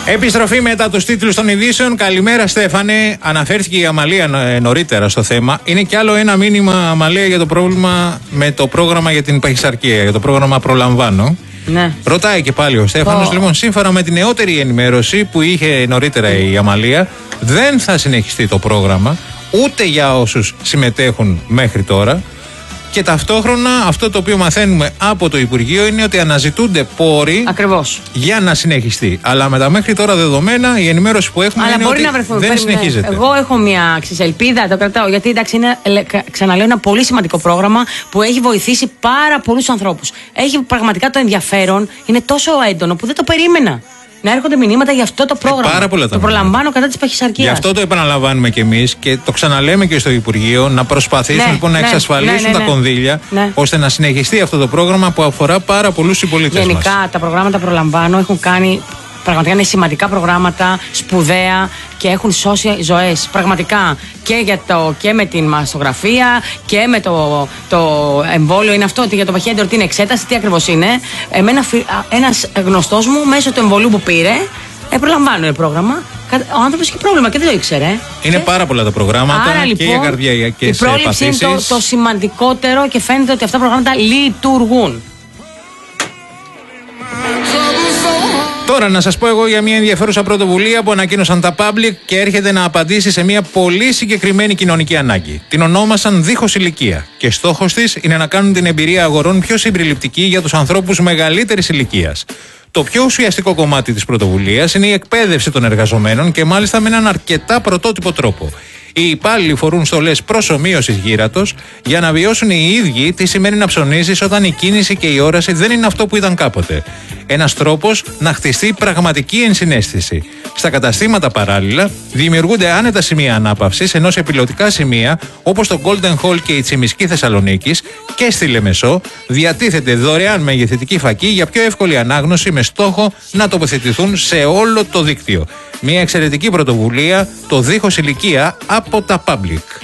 Επιστροφή μετά τους τίτλους των ειδήσεων. Καλημέρα, Στέφανε. Αναφέρθηκε η Αμαλία νωρίτερα στο θέμα. Είναι κι άλλο ένα μήνυμα, Αμαλία, για το πρόβλημα με το πρόγραμμα για την παχυσαρκία, για το πρόγραμμα Προλαμβάνω. Ναι. Ρωτάει και πάλι ο Στέφανος. Λοιπόν, σύμφωνα με την νεότερη ενημέρωση που είχε νωρίτερα η Αμαλία, δεν θα συνεχιστεί το πρόγραμμα ούτε για όσους συμμετέχουν μέχρι τώρα. Και ταυτόχρονα αυτό το οποίο μαθαίνουμε από το Υπουργείο είναι ότι αναζητούνται πόροι. Ακριβώς. Για να συνεχιστεί. Αλλά με τα μέχρι τώρα δεδομένα, η ενημέρωση που έχουμε είναι ότι δεν συνεχίζεται. Εγώ έχω μια ελπίδα, το κρατάω. Γιατί εντάξει, είναι, ξαναλέω, ένα πολύ σημαντικό πρόγραμμα που έχει βοηθήσει πάρα πολλούς ανθρώπους. Έχει πραγματικά το ενδιαφέρον, είναι τόσο έντονο που δεν το περίμενα. Να έρχονται μηνύματα για αυτό το πρόγραμμα. Πάρα πολλά το προλαμβάνω κατά της παχυσαρκίας. Γι' αυτό το επαναλαμβάνουμε κι εμείς και το ξαναλέμε και στο Υπουργείο, να προσπαθήσουν λοιπόν να εξασφαλίσουν τα κονδύλια ώστε να συνεχιστεί αυτό το πρόγραμμα που αφορά πάρα πολλούς συμπολίτες μας. Γενικά τα προγράμματα Προλαμβάνω έχουν κάνει. Πραγματικά είναι σημαντικά προγράμματα, σπουδαία και έχουν σώσει ζωές. Πραγματικά και με την μαστογραφία και με το εμβόλιο είναι αυτό. Ότι για το παχύεντρο τι είναι εξέταση, τι ακριβώς είναι. Ένας γνωστός μου μέσω του εμβολίου που πήρε, Προλαμβάνω είναι πρόγραμμα. Ο άνθρωπος έχει πρόβλημα και δεν το ήξερε. Είναι πάρα πολλά τα προγράμματα. Άρα, λοιπόν, και για καρδιακές η πρόληψη είναι το σημαντικότερο και φαίνεται ότι αυτά τα προγράμματα λειτουργούν. Τώρα να σας πω εγώ για μια ενδιαφέρουσα πρωτοβουλία που ανακοίνωσαν τα Public και έρχεται να απαντήσει σε μια πολύ συγκεκριμένη κοινωνική ανάγκη. Την ονόμασαν Δίχως Ηλικία και στόχος της είναι να κάνουν την εμπειρία αγορών πιο συμπεριληπτική για τους ανθρώπους μεγαλύτερης ηλικίας. Το πιο ουσιαστικό κομμάτι της πρωτοβουλίας είναι η εκπαίδευση των εργαζομένων και μάλιστα με έναν αρκετά πρωτότυπο τρόπο. Οι υπάλληλοι φορούν στολές προσομοίωσης γύρατος για να βιώσουν οι ίδιοι τι σημαίνει να ψωνίζεις όταν η κίνηση και η όραση δεν είναι αυτό που ήταν κάποτε. Ένας τρόπος να χτιστεί πραγματική ενσυναίσθηση. Στα καταστήματα παράλληλα δημιουργούνται άνετα σημεία ανάπαυσης, ενώ σε πιλωτικά σημεία όπως το Golden Hall και η Τσιμισκή Θεσσαλονίκης και στη Λεμεσό διατίθεται δωρεάν μεγεθυντική φακή για πιο εύκολη ανάγνωση με στόχο να τοποθετηθούν σε όλο το δίκτυο. Μια εξαιρετική πρωτοβουλία, το Δίχως Ηλικία από τα Public.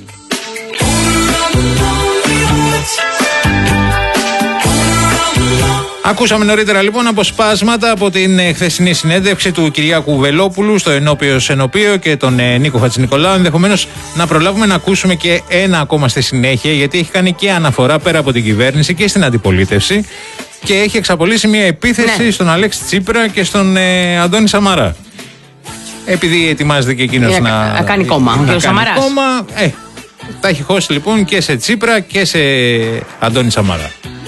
Ακούσαμε νωρίτερα λοιπόν αποσπάσματα από την χθεσινή συνέντευξη του Κυριάκου Βελόπουλου στο Ενώπιο Σενοπείο και τον Νίκο Χατζηνικολάου. Ενδεχομένως να προλάβουμε να ακούσουμε και ένα ακόμα στη συνέχεια, γιατί έχει κάνει και αναφορά πέρα από την κυβέρνηση και στην αντιπολίτευση και έχει εξαπολύσει μια επίθεση στον Αλέξη Τσίπρα και στον Αντώνη Σαμαρά. Επειδή ετοιμάζεται και εκείνος να κάνει κόμμα. Ο Σαμαράς. Τα έχει χώσει λοιπόν και σε Τσίπρα και σε Αντώνη Σαμαρά.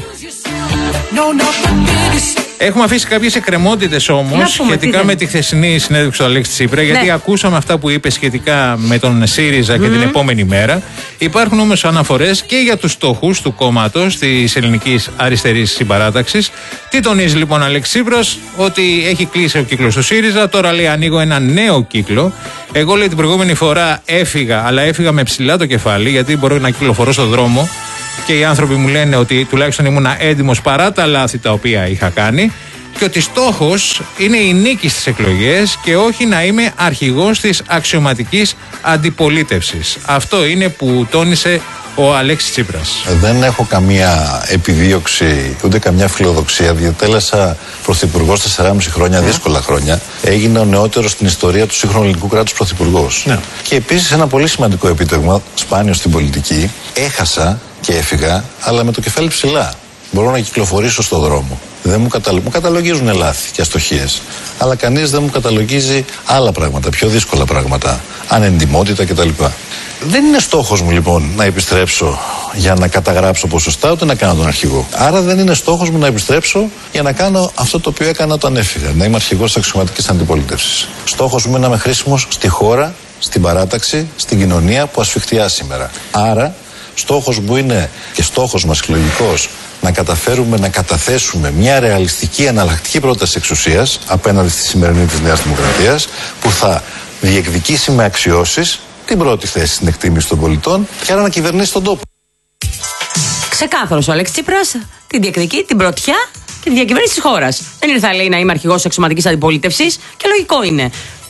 Έχουμε αφήσει κάποιες εκκρεμότητες όμως σχετικά με τη χθεσινή συνέντευξη του Αλέξη Τσίπρα, γιατί ακούσαμε αυτά που είπε σχετικά με τον ΣΥΡΙΖΑ και την επόμενη μέρα. Υπάρχουν όμως αναφορές και για τους στόχους του κόμματος της Ελληνικής Αριστερής Συμπαράταξης. Τι τονίζει λοιπόν ο Αλέξη Τσίπρας? Ότι έχει κλείσει ο κύκλος του ΣΥΡΙΖΑ, τώρα λέει ανοίγω ένα νέο κύκλο. Εγώ, λέει, την προηγούμενη φορά έφυγα, αλλά έφυγα με ψηλά το κεφάλι, γιατί μπορώ να κυκλοφορώ στον δρόμο. Και οι άνθρωποι μου λένε ότι τουλάχιστον ήμουν έντιμος παρά τα λάθη τα οποία είχα κάνει και ότι στόχος είναι η νίκη στις εκλογές και όχι να είμαι αρχηγός της αξιωματικής αντιπολίτευσης. Αυτό είναι που τόνισε ο Αλέξης Τσίπρας. Δεν έχω καμία επιδίωξη ούτε καμιά φιλοδοξία. Διατέλεσα πρωθυπουργός 4,5 χρόνια, δύσκολα χρόνια. Έγινα ο νεότερος στην ιστορία του σύγχρονου ελληνικού κράτους πρωθυπουργός. Και επίσης ένα πολύ σημαντικό επίτευγμα, σπάνιο στην πολιτική. Έχασα και έφυγα, αλλά με το κεφάλι ψηλά. Μπορώ να κυκλοφορήσω στον δρόμο. Μου καταλογίζουν λάθη και αστοχίες. Αλλά κανείς δεν μου καταλογίζει άλλα πράγματα, πιο δύσκολα πράγματα. Ανεντιμότητα κτλ. Δεν είναι στόχος μου λοιπόν να επιστρέψω για να καταγράψω ποσοστά, ούτε να κάνω τον αρχηγό. Άρα δεν είναι στόχος μου να επιστρέψω για να κάνω αυτό το οποίο έκανα όταν έφυγα. Να είμαι αρχηγός της αξιωματικής αντιπολίτευσης. Στόχος μου είναι να είμαι χρήσιμος στη χώρα, στην παράταξη, στην κοινωνία που ασφιχτιά σήμερα. Άρα, στόχος μου είναι και στόχος μας συλλογικός να καταφέρουμε να καταθέσουμε μια ρεαλιστική εναλλακτική πρόταση εξουσίας απέναντι στη σημερινή της Νέας Δημοκρατίας, που θα διεκδικήσει με αξιώσεις την πρώτη θέση στην εκτίμηση των πολιτών και άρα να κυβερνήσει τον τόπο. Ξεκάθαρος ο Αλέξης Τσίπρας την διεκδικεί, την πρωτιά και τη διακυβέρνηση της χώρας. Δεν ήρθα, λέει, να είμαι αρχηγός της αξιωματικής αντιπολίτευσης και λογικό είναι.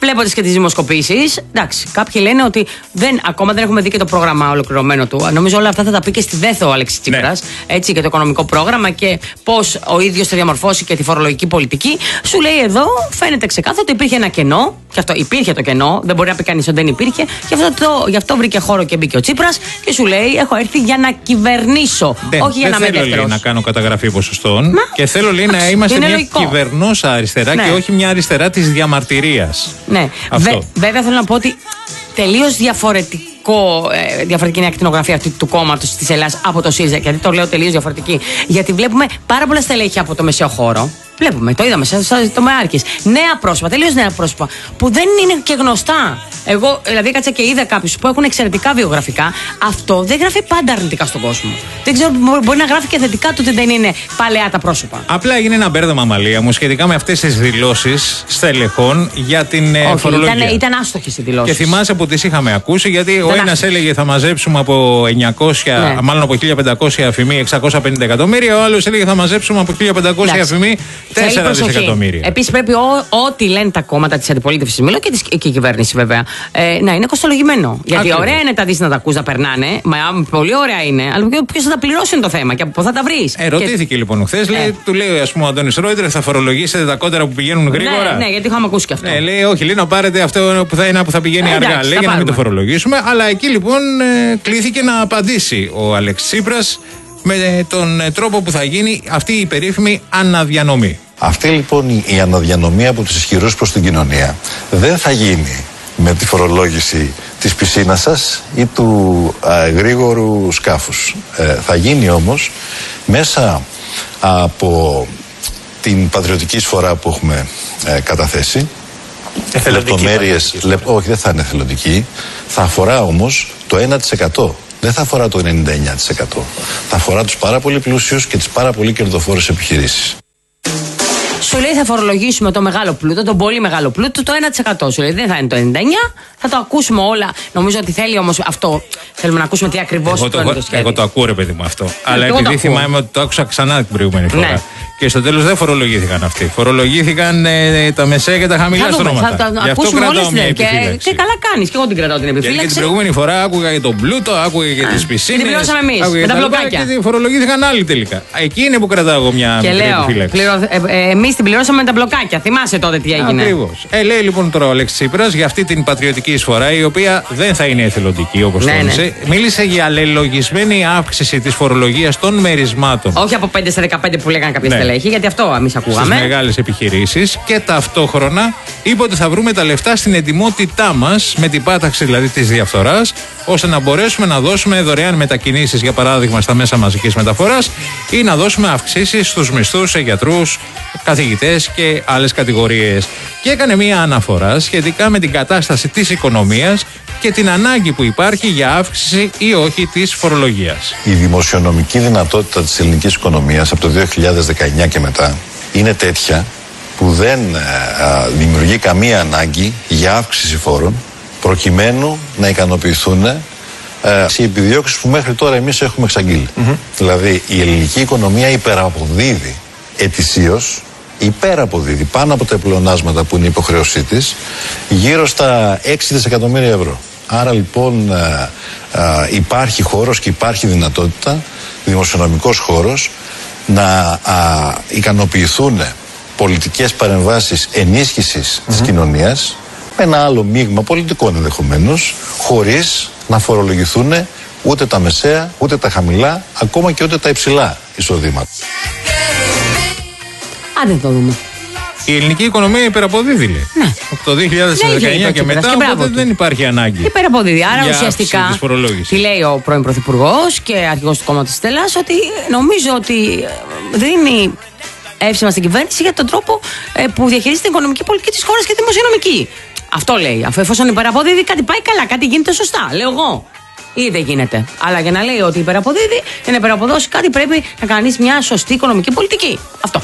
βλέποντας και τις δημοσκοπήσεις, εντάξει, κάποιοι λένε ότι ακόμα δεν έχουμε δει και το πρόγραμμα ολοκληρωμένο του. Νομίζω όλα αυτά θα τα πει και στη ΔΕΘΟ ο Αλέξης Τσίπρας, έτσι, και το οικονομικό πρόγραμμα και πώς ο ίδιος θα διαμορφώσει και τη φορολογική πολιτική. Σου λέει εδώ, φαίνεται ξεκάθαρο ότι υπήρχε ένα κενό, και αυτό υπήρχε το κενό, δεν μπορεί να πει κανείς ότι δεν υπήρχε, γι' αυτό βρήκε χώρο και μπήκε ο Τσίπρας και σου λέει: έχω έρθει για να κυβερνήσω, όχι για να είμαι δεύτερος. Δεν θέλω να κάνω καταγραφή ποσοστών και θέλω να είμαστε μια κυβερνώσα αριστερά και όχι μια αριστερά της διαμαρτυρίας. Ναι, βέβαια θέλω να πω ότι τελείως διαφορετική είναι η ακτινογραφία αυτή του κόμματος της Ελλάδας από το ΣΥΡΙΖΑ. Γιατί το λέω τελείως διαφορετική? Γιατί βλέπουμε πάρα πολλά στελέχη από το μεσαίο χώρο. Βλέπουμε, το είδαμε στο ΜΕΑΡΚΙΣ. Νέα πρόσωπα, τελείως νέα πρόσωπα, που δεν είναι και γνωστά. Εγώ δηλαδή κάτσα και είδα κάποιους που έχουν εξαιρετικά βιογραφικά. Αυτό δεν γράφει πάντα αρνητικά στον κόσμο. Δεν ξέρω, μπορεί να γράφει και θετικά το ότι δεν είναι παλαιά τα πρόσωπα. Απλά έγινε ένα μπέρδεμα, Μαλία μου, σχετικά με αυτές τις δηλώσεις στελεχών για την φορολογία. Ήταν άστοχες οι δηλώσεις. Και θυμάσαι που τις είχαμε ακούσει, γιατί ο ένας έλεγε θα μαζέψουμε από 900, μάλλον από 1500 αφημί 650 εκατομμύρια, ο άλλος έλεγε θα μαζέψουμε από 1500 αφημί 4 δισεκατομμύρια. Επίσης πρέπει ό,τι λένε τα κόμματα της αντιπολίτευσης, μιλώ και η κυβέρνηση βέβαια, να είναι κοστολογημένο. Γιατί ωραία είναι τα δεις να τα ακούς να περνάνε, πολύ ωραία είναι, αλλά ποιος θα τα πληρώσει είναι το θέμα και από πού θα τα βρεις. Ρωτήθηκε λοιπόν χθες, του λέει ας πούμε ο Αντώνης Ρόιτερ, θα φορολογήσετε τα κότερα που πηγαίνουν γρήγορα? Ναι, γιατί είχαμε ακούσει και αυτό. Λέει όχι, λέει να πάρετε αυτό που θα πηγαίνει αργά, λέει, για να μην το φορολογήσουμε. Αλλά εκεί λοιπόν κλήθηκε να απαντήσει ο Αλέξης Τσίπρας με τον τρόπο που θα γίνει αυτή η περίφημη αναδιανομή. Αυτή λοιπόν η αναδιανομή από τους ισχυρούς προς την κοινωνία δεν θα γίνει με τη φορολόγηση της πισίνας σας ή του γρήγορου σκάφους. Θα γίνει όμως μέσα από την πατριωτική εισφορά που έχουμε καταθέσει. Λεπτομέρειες, όχι, δεν θα είναι εθελοντική. Θα αφορά όμως το 1%. Δεν θα αφορά το 99%. Θα αφορά τους πάρα πολύ πλούσιους και τις πάρα πολύ κερδοφόρες επιχειρήσεις. Σου λέει θα φορολογήσουμε το μεγάλο πλούτο, τον πολύ μεγάλο πλούτο, το 1%. Σου λέει δεν θα είναι το 99%, θα το ακούσουμε όλα. Νομίζω ότι θέλει όμως αυτό. Θέλουμε να ακούσουμε τι ακριβώς είναι το σχέδιο. Εγώ το ακούω, ρε παιδί μου, αυτό. Αλλά επειδή θυμάμαι ότι το άκουσα ξανά την προηγούμενη φορά. Ναι. Και στο τέλος δεν φορολογήθηκαν αυτοί. Φορολογήθηκαν τα μεσαία και τα χαμηλά στρώματα. Θα ακούσουμε όλες τις ιδέες. Και καλά κάνεις, και εγώ την κρατάω την επιφύλαξη. Και την προηγούμενη φορά άκουγα για τον πλούτο, άκουγα για τις πισίνες. Την πληρώσαμε εμείς με τα μπλοκάκια. Και φορολογήθηκαν άλλοι τελικά. Εκεί είναι που κρατάω εγώ μια επιφύλαξη. Εμείς την πληρώσαμε με τα μπλοκάκια. Θυμάσαι τότε τι έγινε? Ακριβώς. Λέει λοιπόν τώρα ο Αλέξης Τσίπρας για αυτή την πατριωτική εισφορά, η οποία δεν θα είναι εθελοντική όπως τόνισε. Μίλησε για αλληλογισμένη αύξηση της φορολογίας των μερισμάτων. Όχι από 5 σε 15 που λέγανε κάποια στελέχη, γιατί αυτό εμείς ακούγαμε. Στις μεγάλες επιχειρήσεις, και ταυτόχρονα είπε ότι θα βρούμε τα λεφτά στην ετοιμότητά μας, με την πάταξη δηλαδή της διαφθοράς, ώστε να μπορέσουμε να δώσουμε δωρεάν μετακινήσεις, για παράδειγμα στα μέσα μαζικής μεταφοράς, ή να δώσουμε αυξήσεις στους μισθούς σε γιατρούς, καθηγητές και άλλες κατηγορίες. Και έκανε μία αναφορά σχετικά με την κατάσταση της οικονομίας και την ανάγκη που υπάρχει για αύξηση ή όχι της φορολογίας. Η δημοσιονομική δυνατότητα της ελληνικής οικονομίας από το 2019 και μετά είναι τέτοια που δεν δημιουργεί καμία ανάγκη για αύξηση φόρων, προκειμένου να ικανοποιηθούν οι επιδιώξεις που μέχρι τώρα εμείς έχουμε εξαγγείλει. Δηλαδή η ελληνική οικονομία υπεραποδίδει ετησίως, υπεραποδίδει πάνω από τα πλεονάσματα που είναι η υποχρέωσή της, γύρω στα 6 δισεκατομμύρια ευρώ. Άρα λοιπόν υπάρχει χώρος και υπάρχει δυνατότητα, δημοσιονομικός χώρος, να ικανοποιηθούν πολιτικές παρεμβάσεις ενίσχυσης της κοινωνίας, με ένα άλλο μείγμα πολιτικών ενδεχομένως, χωρίς να φορολογηθούν ούτε τα μεσαία, ούτε τα χαμηλά, ακόμα και ούτε τα υψηλά εισοδήματα. Άντε το δούμε. Η ελληνική οικονομία υπεραποδίδει, λέει. Ναι. Από το 2019 και μετά, οπότε δεν υπάρχει ανάγκη. Υπεραποδίδει. Άρα ουσιαστικά τι λέει ο πρώην Πρωθυπουργός και αρχηγός του κόμματος της Ελλάδας, ότι νομίζω ότι δίνει εύσημα στην κυβέρνηση για τον τρόπο που διαχειρίζεται την οικονομική πολιτική της χώρας και τη δημοσιονομική. Αυτό λέει. Αφού εφόσον υπεραποδίδει, κάτι πάει καλά, κάτι γίνεται σωστά. Λέω εγώ. Ή δεν γίνεται. Αλλά για να λέει ότι υπεραποδίδει, για να υπεραποδώσει κάτι πρέπει να κάνεις μια σωστή οικονομική πολιτική. Αυτό.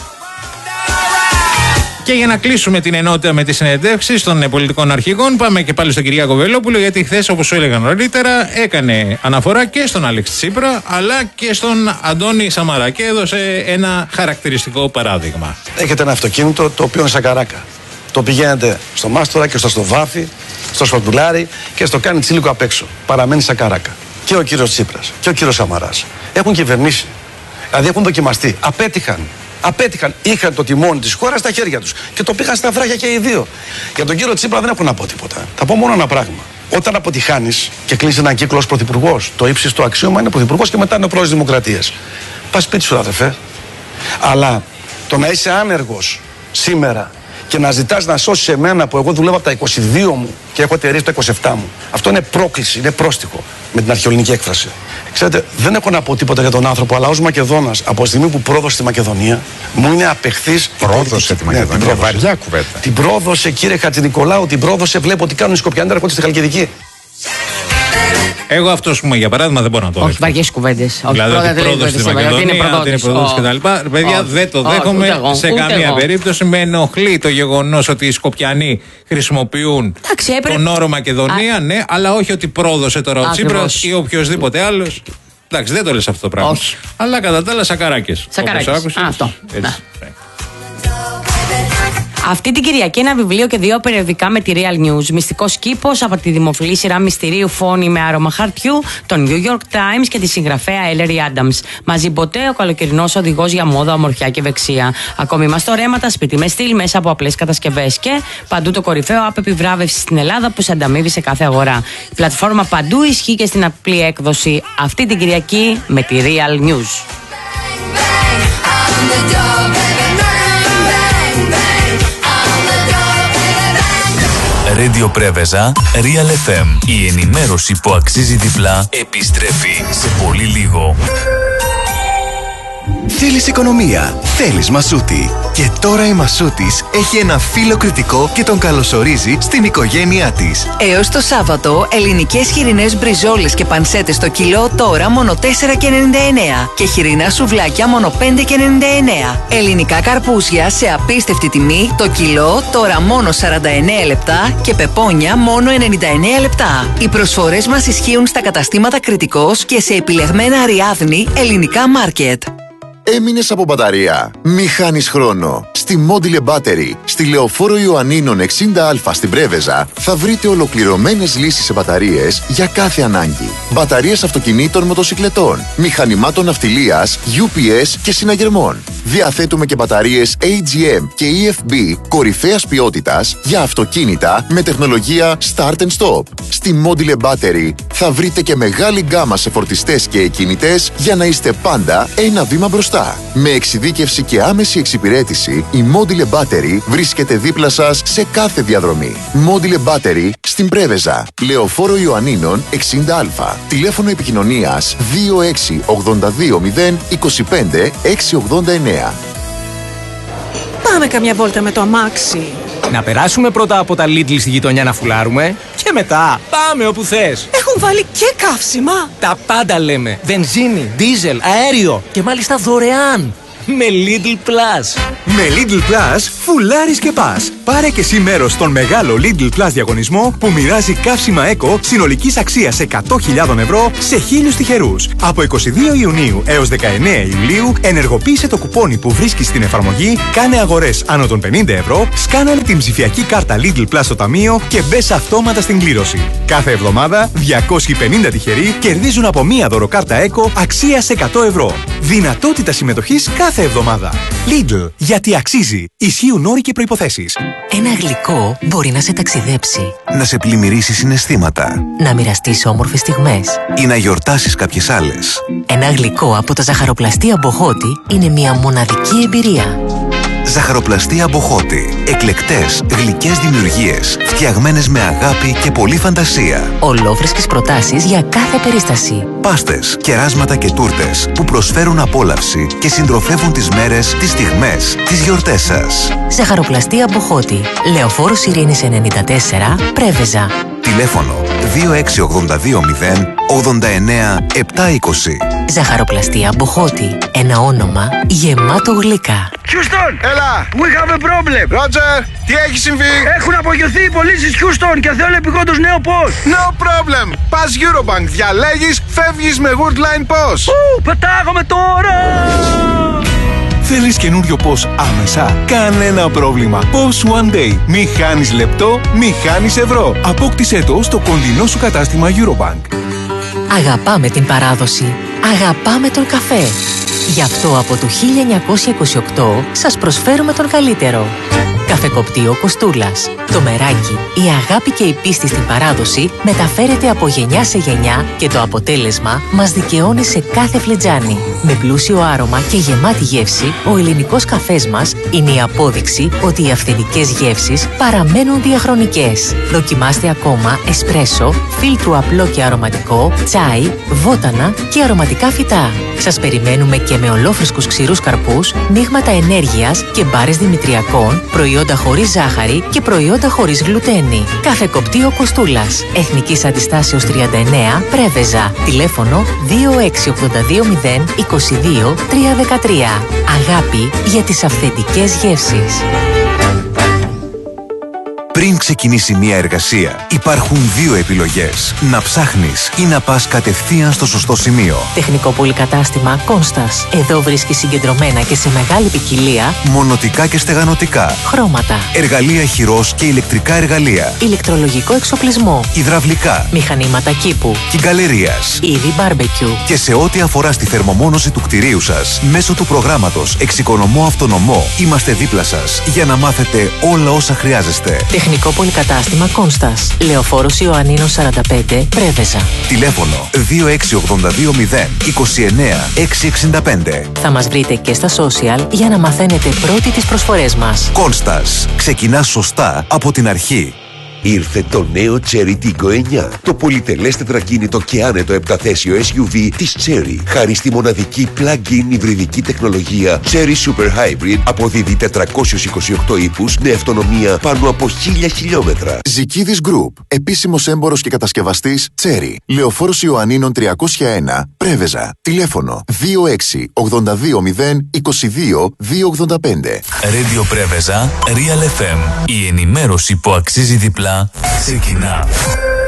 Και για να κλείσουμε την ενότητα με τις συνεντεύξεις των πολιτικών αρχηγών, πάμε και πάλι στον Κυριάκο Βελόπουλο, γιατί χθες, όπως σου έλεγα νωρίτερα, έκανε αναφορά και στον Αλέξη Τσίπρα, αλλά και στον Αντώνη Σαμαρά, και έδωσε ένα χαρακτηριστικό παράδειγμα. Έχετε ένα αυτοκίνητο το οποίο είναι σαν καράκα. το πηγαίνετε στο Μάστορα και στο Στοβάφι, στο Σφαρτουλάρι και στο κάνει τσίλικο απ' έξω. Παραμένει σαν καράκα. Και ο κύριος Τσίπρας και ο κύριος Σαμαράς έχουν κυβερνήσει. Δηλαδή έχουν δοκιμαστεί. Απέτυχαν. Είχαν το τιμόνι της χώρας στα χέρια τους. Και το πήγαν στα βράχια και οι δύο. Για τον κύριο Τσίπρα δεν έχω να πω τίποτα. Θα πω μόνο ένα πράγμα. Όταν αποτυχάνεις και κλείσει έναν κύκλο ως πρωθυπουργός, το ύψιστο αξίωμα είναι πρωθυπουργός και μετά είναι ο πρόεδρος της Δημοκρατίας. Πας σπίτι σου, αδερφέ. Αλλά το να είσαι άνεργος σήμερα και να ζητάς να σώσεις εμένα που εγώ δουλεύω από τα 22 μου και έχω εταιρείες τα 27 μου, αυτό είναι πρόκληση, είναι πρόστιχο με την αρχαιολινική έκφραση. Ξέρετε, δεν έχω να πω τίποτα για τον άνθρωπο, αλλά ως Μακεδόνας, από τη στιγμή που πρόδωσε τη Μακεδονία, μου είναι απεχθής. Πρόδωσε τη Μακεδονία, ναι, βαριά κουβέντα. Την πρόδωσε, κύριε Χατζηνικολάου, την πρόδωσε. Βλέπω ότι κάνουν οι Σκοπιανοί, έρχονται στη Χαλκιδική. Εγώ αυτό που για παράδειγμα δεν μπορώ να το δέχομαι. Όχι βαριές κουβέντες. Δηλαδή ότι πρόδωσε στη Μακεδονία, ότι είναι προδότης κτλ. Παιδιά, δεν το δέχομαι σε καμία περίπτωση. Με ενοχλεί το γεγονός ότι οι Σκοπιανοί χρησιμοποιούν τον όρο Μακεδονία, ναι, αλλά όχι ότι πρόδωσε τώρα ο Τσίπρας ή οποιοδήποτε άλλος. Εντάξει, δεν το λες αυτό το πράγμα. Όχι. Αλλά κατά τα άλλα σακαράκες. Αυτό. Αυτή την Κυριακή ένα βιβλίο και 2 περιοδικά με τη Real News. Μυστικός κήπος από τη δημοφιλή σειρά μυστηρίου Φόνη με άρωμα χαρτιού, τον New York Times και τη συγγραφέα Ellery Adams. Μαζί ποτέ ο καλοκαιρινός οδηγός για μόδα, ομορφιά και ευεξία. Ακόμη μαστορέματα, σπίτι με στυλ μέσα από απλές κατασκευές και παντού το κορυφαίο app επιβράβευση στην Ελλάδα που σε ανταμείβει σε κάθε αγορά. Η πλατφόρμα παντού ισχύει και στην απλή έκδοση αυτή την Κυριακή με τη Real News. Radio Πρέβεζα, Real FM. Η ενημέρωση που αξίζει διπλά επιστρέφει σε πολύ λίγο. Θέλεις οικονομία, θέλεις Μασούτη. Και τώρα η Μασούτης έχει ένα φίλο κριτικό και τον καλωσορίζει στην οικογένειά της. Έως το Σάββατο, ελληνικές χοιρινές μπριζόλες και πανσέτες στο κιλό τώρα μόνο 4,99 και χοιρινά σουβλάκια μόνο 5,99. Ελληνικά καρπούζια σε απίστευτη τιμή, το κιλό τώρα μόνο 49 λεπτά και πεπόνια μόνο 99 λεπτά. Οι προσφορές μας ισχύουν στα καταστήματα Κριτικός και σε επιλεγμένα Αριάδνη ελληνικά μάρκετ. Έμεινες από μπαταρία? Μη χάνεις χρόνο. Στη Module Battery, στη Λεωφόρο Ιωαννίνων 60Α στην Πρέβεζα, θα βρείτε ολοκληρωμένες λύσεις σε μπαταρίες για κάθε ανάγκη. Μπαταρίες αυτοκινήτων, μοτοσικλετών, μηχανημάτων ναυτιλίας, UPS και συναγερμών. Διαθέτουμε και μπαταρίες AGM και EFB κορυφαίας ποιότητας για αυτοκίνητα με τεχνολογία Start and Stop. Στη Module Battery θα βρείτε και μεγάλη γκάμα σε φορτιστές και εκκινητές για να είστε πάντα ένα βήμα μπροστά. Με εξειδίκευση και άμεση εξυπηρέτηση, η Module Battery βρίσκεται δίπλα σας σε κάθε διαδρομή. Module Battery στην Πρέβεζα, Λεωφόρο Ιωαννίνων 60Α. Τηλέφωνο επικοινωνίας 2682025689. Πάμε καμιά βόλτα με το αμάξι. Να περάσουμε πρώτα από τα Lidl στη γειτονιά να φουλάρουμε και μετά πάμε όπου θες. Έχουν βάλει και καύσιμα. Τα πάντα λέμε. Βενζίνη, δίζελ, αέριο και μάλιστα δωρεάν. Με Lidl Plus. Με Lidl Plus φουλάρεις και πας. Πάρε και εσύ μέρος στον μεγάλο Lidl Plus διαγωνισμό που μοιράζει καύσιμα Eco συνολικής αξίας 100.000 ευρώ σε 1.000 τυχερούς. Από 22 Ιουνίου έως 19 Ιουλίου ενεργοποίησε το κουπόνι που βρίσκεις στην εφαρμογή, κάνε αγορές άνω των 50 ευρώ, σκάναρε την ψηφιακή κάρτα Lidl Plus στο ταμείο και μπες αυτόματα στην κλήρωση. Κάθε εβδομάδα 250 τυχεροί κερδίζουν από μία δωροκάρτα Eco αξίας 100 ευρώ. Δυνατότητα συμμετοχής κάθε εβδομάδα. Lidl, γιατί αξίζει. Ισχύουν όροι και προϋποθέσεις. Ένα γλυκό μπορεί να σε ταξιδέψει, Να σε πλημμυρίσει συναισθήματα να μοιραστείς όμορφες στιγμές. ή να γιορτάσεις κάποιες άλλες. Ένα γλυκό από τα ζαχαροπλαστεία Μποχώτη είναι μια μοναδική εμπειρία. Ζαχαροπλαστεία Μποχώτη. Εκλεκτές, γλυκές δημιουργίες, φτιαγμένες με αγάπη και πολλή φαντασία. Ολόφρεσκες προτάσεις για κάθε περίσταση. Πάστες, κεράσματα και τούρτες που προσφέρουν απόλαυση και συντροφεύουν τις μέρες, τις στιγμές, τις γιορτές σας. Ζαχαροπλαστεία Μποχώτη. Λεωφόρος Ειρήνης 94, Πρέβεζα. Τηλέφωνο 2682 89 720. Ζαχαροπλαστεία Μποχώτη. Ένα όνομα γεμάτο γλυκά. Houston! Έλα! We have a problem! Roger! Τι έχει συμβεί? Έχουν απογειωθεί οι πωλήσεις Houston και θέλουν επειγόντως νέο post! No problem! Πας Eurobank, διαλέγεις, φεύγεις με Woodline Post! Πετάγομαι τώρα! Θέλεις καινούριο POS άμεσα? Κανένα πρόβλημα. POS One Day. Μη χάνεις λεπτό, μη χάνεις ευρώ. Απόκτησέ το στο κοντινό σου κατάστημα Eurobank. Αγαπάμε την παράδοση. Αγαπάμε τον καφέ. Γι' αυτό από το 1928 σας προσφέρουμε τον καλύτερο. Καφεκοπτείο Κοστούλας. Το μεράκι, η αγάπη και η πίστη στην παράδοση μεταφέρεται από γενιά σε γενιά και το αποτέλεσμα μας δικαιώνει σε κάθε φλιτζάνι. Με πλούσιο άρωμα και γεμάτη γεύση, ο ελληνικός καφές μας είναι η απόδειξη ότι οι αυθεντικές γεύσεις παραμένουν διαχρονικές. Δοκιμάστε ακόμα εσπρέσο, φίλτρου απλό και αρωματικό, τσάι, βότανα και αρωματικά φυτά. Σας περιμένουμε και με ολόφρυσκους ξηρούς καρπούς, μείγματα ενέργειας και μπάρες δημητριακών, προϊόντα χωρίς ζάχαρη και προϊόντα χωρίς γλουτένη. Καφεκοπτείο Κοστούλας. Εθνικής Αντιστάσεως 39, Πρέβεζα. Τηλέφωνο 26820 22 313. Αγάπη για τις αυθεντικές γεύσεις. Πριν ξεκινήσει μια εργασία, υπάρχουν δύο επιλογές. Να ψάχνεις ή να πας κατευθείαν στο σωστό σημείο. Τεχνικό πολυκατάστημα Κόνστας. Εδώ βρίσκεις συγκεντρωμένα και σε μεγάλη ποικιλία μονοτικά και στεγανοτικά, χρώματα, εργαλεία χειρός και ηλεκτρικά εργαλεία, ηλεκτρολογικό εξοπλισμό, υδραυλικά, μηχανήματα κήπου, κυγκαλερίας, είδη μπάρμπεκιου. Και σε ό,τι αφορά στη θερμομόνωση του κτηρίου σας, μέσω του προγράμματος Εξοικονομώ Αυτονομό, είμαστε δίπλα σας για να μάθετε όλα όσα χρειάζεστε. Τεχνικό πολυκατάστημα Κόνστας. Λεωφόρος Ιωαννίνων 45, Πρέβεζα. Τηλέφωνο 26820 29 665. Θα μας βρείτε και στα social για να μαθαίνετε πρώτοι τις προσφορές μας. Κόνστας. Ξεκινά σωστά από την αρχή. Ήρθε το νέο Cherry Tiggo 9. Το πολυτελές τετρακίνητο και άνετο 7θέσιο SUV της Cherry. Χάρη στη μοναδική plug-in υβριδική τεχνολογία Cherry Super Hybrid, αποδίδει 428 ύπους με αυτονομία πάνω από 1000 χιλιόμετρα. Ζικίδης Group. Επίσημος έμπορος και κατασκευαστής Cherry. Λεωφόρος Ιωαννίνων 301, Πρέβεζα. Τηλέφωνο 26820 22 285. Radio Πρέβεζα, Real FM. Η ενημέρωση που αξίζει διπλά ξεκινά.